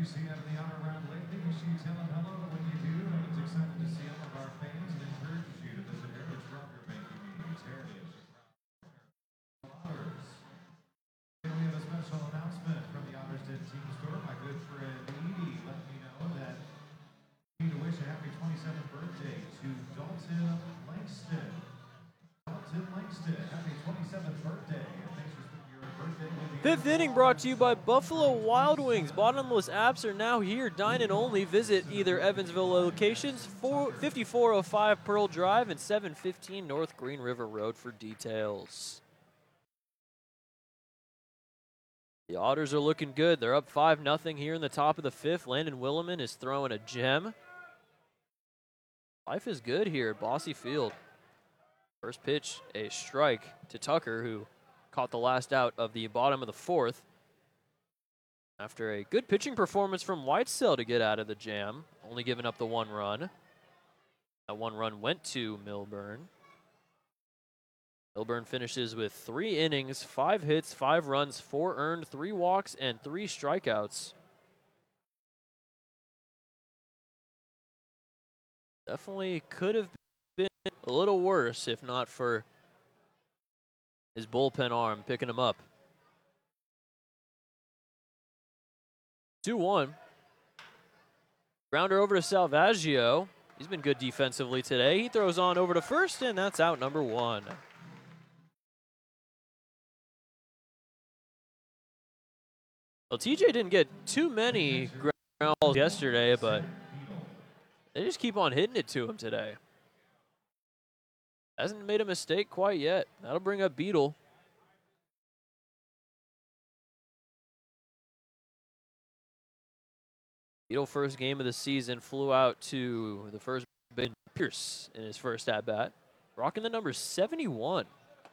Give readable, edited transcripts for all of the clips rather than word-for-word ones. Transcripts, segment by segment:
you see out of the honor round lately? She tell them hello when you do, and it's excited to see all of our fans and encourages you to visit Heritage from your banking needs. Heritage. Honors. And we have a special announcement from the Honors Den Team Store. My good friend Edie let me know that we need to wish a happy 27th birthday to Dalton Langston. Dalton Langston, happy 27th birthday. Thanks for spending your birthday with the Fifth inning brought to you by Buffalo Wild Wings. Bottomless apps are now here. Dine in only. Visit either Evansville locations, 5405 Pearl Drive and 715 North Green River Road for details. The Otters are looking good. They're up 5-0 here in the top of the fifth. Landon Williman is throwing a gem. Life is good here at Bosse Field. First pitch, a strike to Tucker, who caught the last out of the bottom of the fourth. After a good pitching performance from Whitesell to get out of the jam, only giving up the 1 run. That 1 run went to Milburn. Milburn finishes with 3 innings, 5 hits, 5 runs, 4 earned, 3 walks, and 3 strikeouts. Definitely could have been a little worse if not for his bullpen arm picking him up. 2-1. Grounder over to Salvaggio. He's been good defensively today. He throws on over to first, and that's out number 1. Well, TJ didn't get too many ground balls yesterday, but they just keep on hitting it to him today. Hasn't made a mistake quite yet. That'll bring up Beetle. Beetle, first game of the season, flew out to the first base, Pierce, in his first at-bat, rocking the number 71.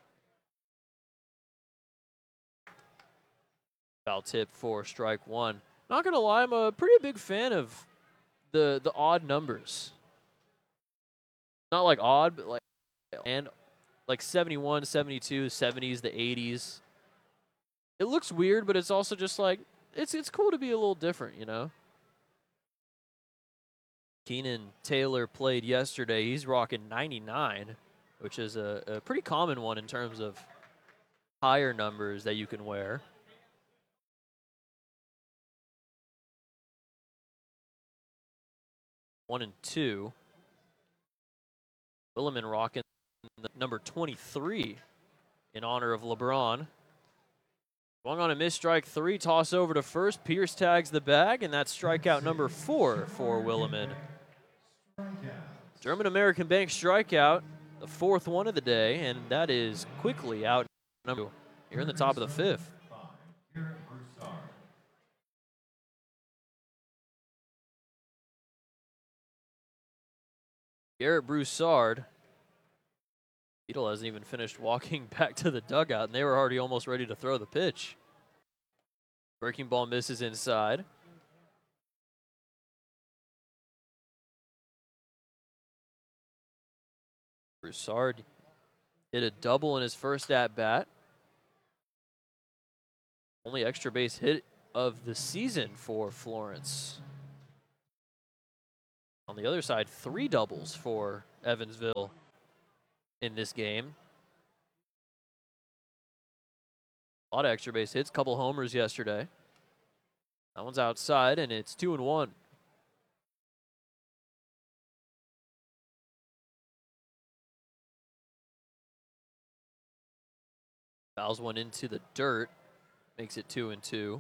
Foul tip for strike 1. Not going to lie, I'm a pretty big fan of the odd numbers. Not like odd, but like 71, 72, 70s, the 80s. It looks weird, but it's also just like, it's cool to be a little different, you know? Keenan Taylor played yesterday. He's rocking 99, which is a pretty common one in terms of higher numbers that you can wear. 1 and 2. Williman rocking the number 23 in honor of LeBron. Swung on a missed strike 3, toss over to first. Pierce tags the bag, and that's strikeout number 4 for Williman. German American Bank strikeout, the 4th one of the day, and that is quickly out number 2 here in the top of the 5th. Garrett Broussard. Beetle hasn't even finished walking back to the dugout, and they were already almost ready to throw the pitch. Breaking ball misses inside. Broussard hit a double in his first at-bat. Only extra base hit of the season for Florence. On the other side, 3 doubles for Evansville in this game. A lot of extra base hits, couple homers yesterday. That one's outside, and it's 2-1. Fouls one into the dirt, makes it 2-2.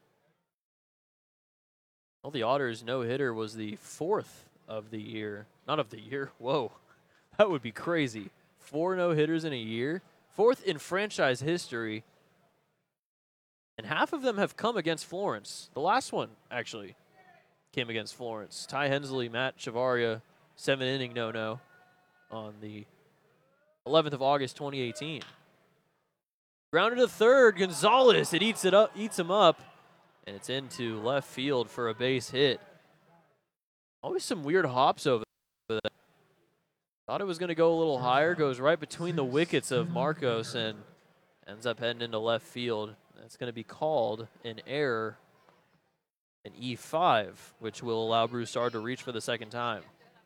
Well, the Otters no-hitter was the 4th of the year. Not of the year, whoa. That would be crazy. 4 no-hitters in a year. 4th in franchise history. And half of them have come against Florence. The last one, actually, came against Florence. Ty Hensley, Matt Chavaria, 7-inning no-no on the 11th of August, 2018. Grounded to third, Gonzalez, it eats him up, and it's into left field for a base hit. Always some weird hops over there. Thought it was going to go a little higher, goes right between the wickets of Marcos and ends up heading into left field. That's going to be called an error an E5, which will allow Broussard to reach for the second time.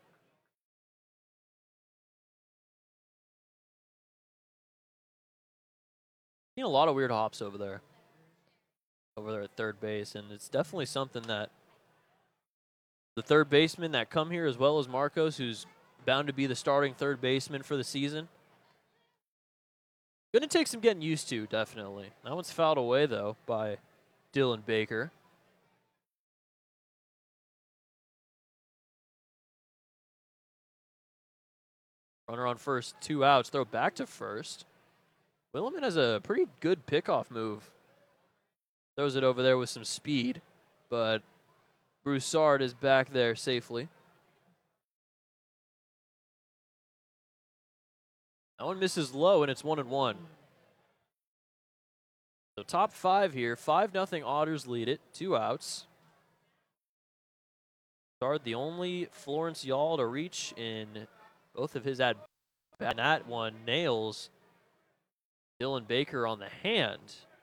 Seen a lot of weird hops over there at third base, and it's definitely something that the third basemen that come here, as well as Marcos, who's bound to be the starting third baseman for the season, going to take some getting used to, definitely. That one's fouled away, though, by Dylan Baker. Runner on first, 2 outs, throw back to first. Williman has a pretty good pickoff move. Throws it over there with some speed, but Broussard is back there safely. That one misses low, and it's 1-1. So top 5 here, 5-0 Otters lead it, 2 outs. Broussard, the only Florence Y'all to reach in both of his at-bats. And that one nails Dylan Baker on the hand.